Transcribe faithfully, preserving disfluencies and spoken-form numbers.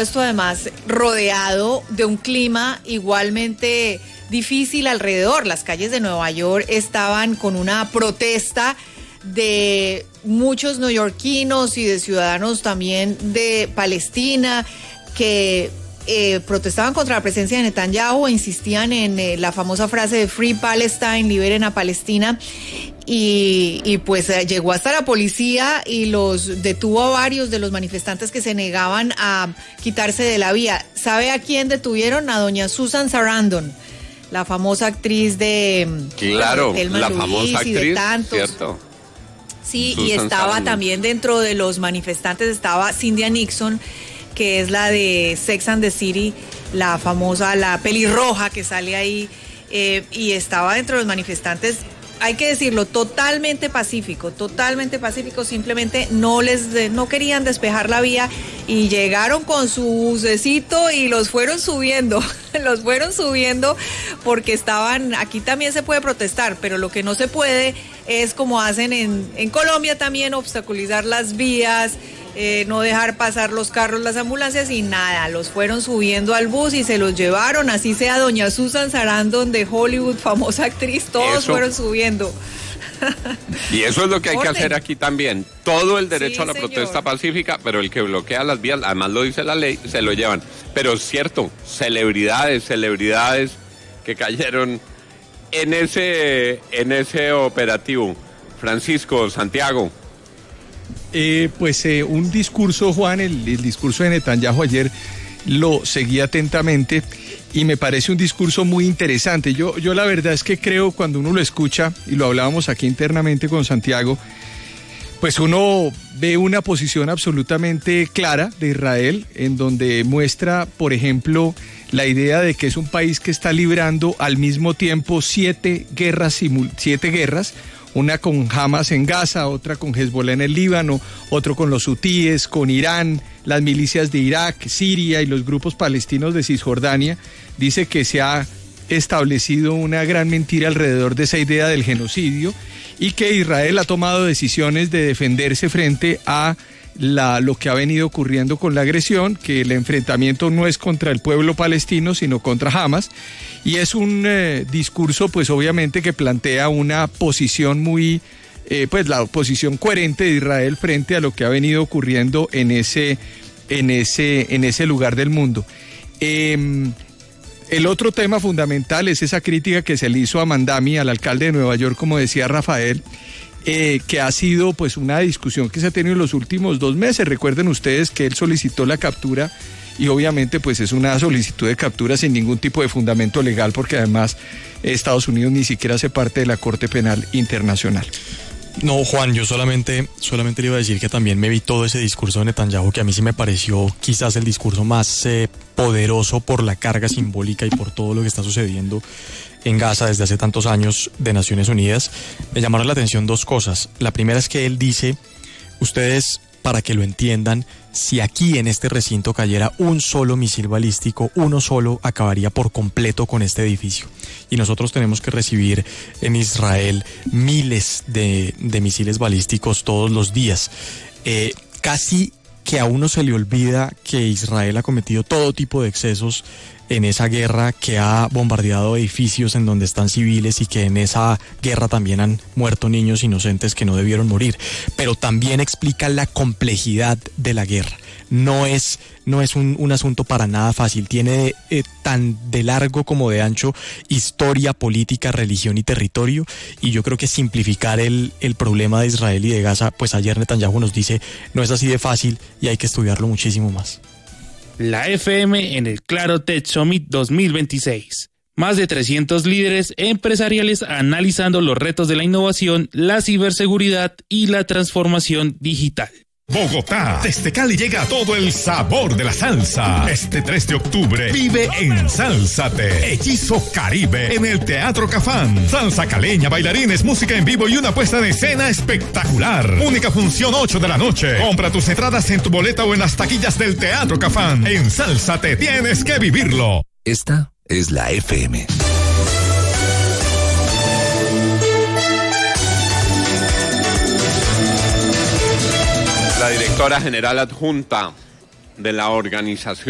esto además rodeado de un clima igualmente difícil alrededor. Las calles de Nueva York estaban con una protesta de muchos neoyorquinos y de ciudadanos también de Palestina que eh, protestaban contra la presencia de Netanyahu e insistían en eh, la famosa frase de Free Palestine, liberen a Palestina. Y, y pues eh, llegó hasta la policía y los detuvo a varios de los manifestantes que se negaban a quitarse de la vía. ¿Sabe a quién detuvieron? A doña Susan Sarandon, la famosa actriz de claro, de la famosa actriz, y de tantos. ¿cierto? Sí, Susan y estaba Sarandon. también dentro de los manifestantes, estaba Cynthia Nixon, que es la de Sex and the City, la famosa, la pelirroja que sale ahí, eh, y estaba dentro de los manifestantes. Hay que decirlo, totalmente pacífico, totalmente pacífico, simplemente no les no querían despejar la vía y llegaron con su bucecito y los fueron subiendo, los fueron subiendo porque estaban, aquí también se puede protestar, pero lo que no se puede es como hacen en, en Colombia también, obstaculizar las vías, eh, no dejar pasar los carros, las ambulancias y nada, los fueron subiendo al bus y se los llevaron, así sea doña Susan Sarandon de Hollywood, famosa actriz, todos Eso. fueron subiendo. Y eso es lo que hay Orden. que hacer aquí también. Todo el derecho Sí, a la señor. protesta pacífica, pero el que bloquea las vías, además lo dice la ley, se lo llevan. Pero es cierto, celebridades, celebridades que cayeron en ese, en ese operativo. Francisco, Santiago. Eh, pues eh, un discurso, Juan, el, el discurso de Netanyahu ayer lo seguí atentamente y me parece un discurso muy interesante. Yo, yo la verdad es que creo cuando uno lo escucha, y lo hablábamos aquí internamente con Santiago, pues uno ve una posición absolutamente clara de Israel, en donde muestra, por ejemplo, la idea de que es un país que está librando al mismo tiempo siete guerras, simul- siete guerras, una con Hamas en Gaza, otra con Hezbollah en el Líbano, otro con los hutíes, con Irán, las milicias de Irak, Siria y los grupos palestinos de Cisjordania. Dice que se ha establecido una gran mentira alrededor de esa idea del genocidio y que Israel ha tomado decisiones de defenderse frente a la, lo que ha venido ocurriendo con la agresión, que el enfrentamiento no es contra el pueblo palestino, sino contra Hamas. Y es un eh, discurso, pues obviamente, que plantea una posición muy, eh, pues la posición coherente de Israel frente a lo que ha venido ocurriendo en ese, en ese, en ese lugar del mundo. Eh, el otro tema fundamental es esa crítica que se le hizo a Mandami, al alcalde de Nueva York, como decía Rafael, eh, que ha sido pues una discusión que se ha tenido en los últimos dos meses. Recuerden ustedes que él solicitó la captura y obviamente pues es una solicitud de captura sin ningún tipo de fundamento legal, porque además Estados Unidos ni siquiera hace parte de la Corte Penal Internacional. No, Juan, yo solamente, solamente le iba a decir que también me vi todo ese discurso de Netanyahu, que a mí sí me pareció quizás el discurso más eh, poderoso por la carga simbólica y por todo lo que está sucediendo en Gaza desde hace tantos años de Naciones Unidas. Me llamaron la atención dos cosas. La primera es que él dice, ustedes, para que lo entiendan, si aquí en este recinto cayera un solo misil balístico, uno solo acabaría por completo con este edificio. Y nosotros tenemos que recibir en Israel miles de, de misiles balísticos todos los días. Eh, casi que a uno se le olvida que Israel ha cometido todo tipo de excesos en esa guerra, que ha bombardeado edificios en donde están civiles y que en esa guerra también han muerto niños inocentes que no debieron morir. Pero también explica la complejidad de la guerra. No es, no es un, un asunto para nada fácil. Tiene eh, tan de largo como de ancho historia, política, religión y territorio. Y yo creo que simplificar el, el problema de Israel y de Gaza, pues ayer Netanyahu nos dice, no es así de fácil y hay que estudiarlo muchísimo más. La F M en el Claro Tech Summit dos mil veintiséis. Más de trescientos líderes empresariales analizando los retos de la innovación, la ciberseguridad y la transformación digital. Bogotá, desde Cali llega todo el sabor de la salsa. Este tres de octubre vive en Sálzate, Hechizo Caribe, en el Teatro Cafán. Salsa caleña, bailarines, música en vivo y una puesta de escena espectacular. Única función ocho de la noche. Compra tus entradas en tu boleta o en las taquillas del Teatro Cafán. En Sálzate tienes que vivirlo. Esta es la F M. La directora general adjunta de la organización